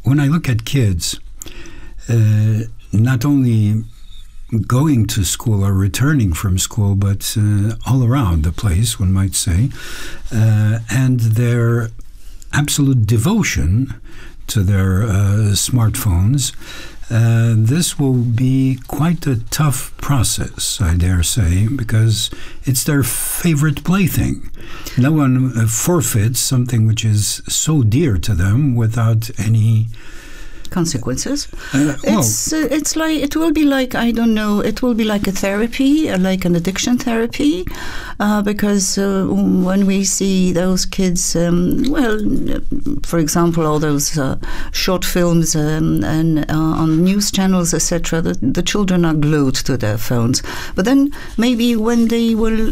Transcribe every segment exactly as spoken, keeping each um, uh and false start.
when I look at kids, uh, not only going to school or returning from school, but uh, all around the place, one might say, uh, and their absolute devotion to their uh, smartphones, uh, this will be quite a tough process, I dare say, because it's their favorite plaything. No one uh, forfeits something which is so dear to them without any consequences. Uh, well, it's uh, it's like it will be like I don't know. It will be like a therapy, uh, like an addiction therapy, uh, because uh, when we see those kids, um, well, for example, all those uh, short films um, and uh, on news channels, et cetera. The, the children are glued to their phones, but then maybe when they will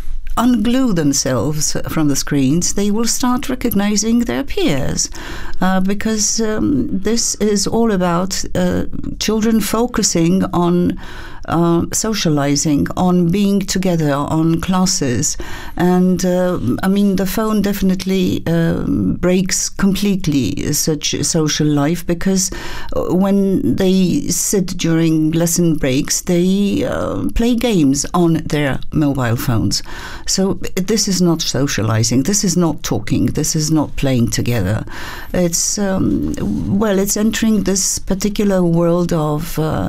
unglue themselves from the screens, they will start recognizing their peers, uh, because um, this is all about uh, children focusing on uh, socializing, on being together, on classes. And uh, I mean, the phone definitely uh, breaks completely such social life, because when they sit during lesson breaks, they uh, play games on their mobile phones. So this is not socializing, this is not talking, this is not playing together. It's, um, well, it's entering this particular world of uh,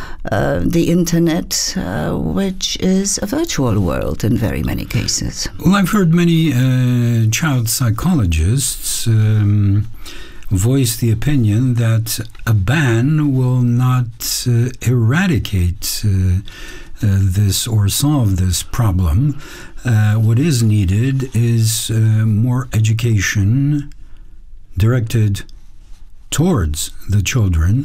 uh, the internet, uh, which is a virtual world in very many cases. Well, I've heard many uh, child psychologists um, voice the opinion that a ban will not uh, eradicate uh, Uh, this or solve this problem. Uh, what is needed is uh, more education directed towards the children,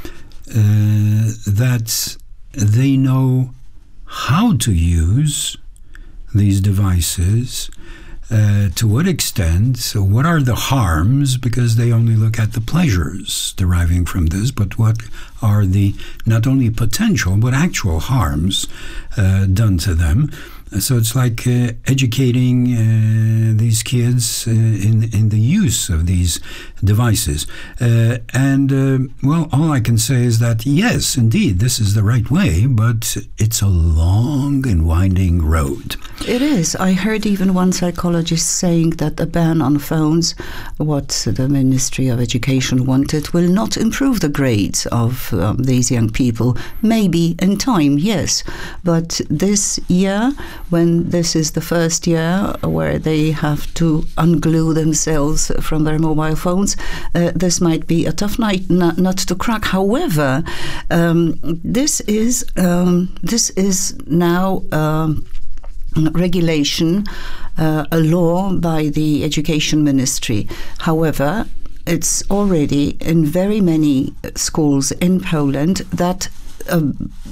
uh, that they know how to use these devices, uh, to what extent, so what are the harms, because they only look at the pleasures deriving from this, but what are the not only potential but actual harms uh, done to them. So it's like uh, educating uh, these kids uh, in in the use of these devices. Uh, and, uh, well, all I can say is that, yes, indeed, this is the right way, but it's a long and winding road. It is. I heard even one psychologist saying that a ban on phones, what the Ministry of Education wanted, will not improve the grades of um, these young people. Maybe in time, yes. But this year, when this is the first year where they have to unglue themselves from their mobile phones, uh, this might be a tough night nut, nut to crack. However, um, this is um, this is now um, regulation, uh, a law by the Education Ministry. However, it's already in very many schools in Poland that a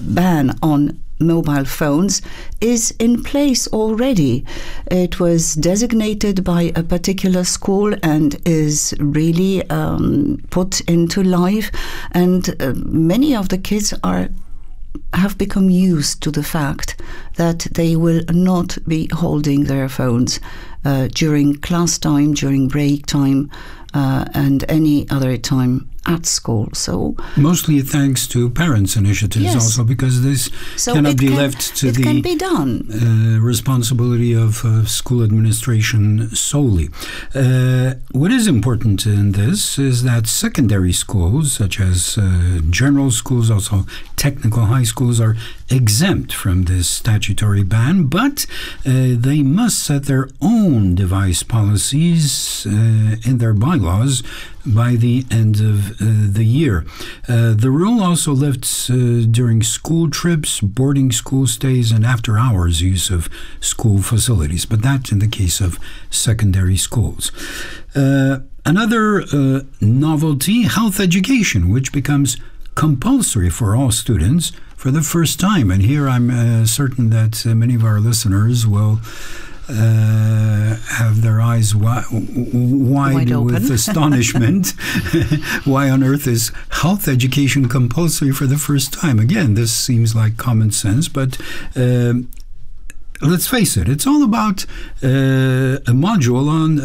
ban on mobile phones is in place already. It was designated by a particular school and is really um, put into life, and uh, many of the kids are have become used to the fact that they will not be holding their phones uh, during class time, during break time, uh, and any other time at school. So mostly thanks to parents' initiatives, yes. Also, because this so cannot be can, left to it the can be done. Uh, responsibility of uh, school administration solely. Uh, what is important in this is that secondary schools, such as uh, general schools, also technical high schools, are exempt from this statutory ban, but uh, they must set their own device policies uh, in their bylaws by the end of uh, the year. Uh, the rule also lifts uh, during school trips, boarding school stays, and after-hours use of school facilities, but that's in the case of secondary schools. Uh, another uh, novelty, health education, which becomes compulsory for all students for the first time. And here I'm uh, certain that uh, many of our listeners will Uh, have their eyes wi wide, wide open. with astonishment. Why on earth is health education compulsory for the first time? Again, this seems like common sense, but uh, let's face it, it's all about uh, a module on uh,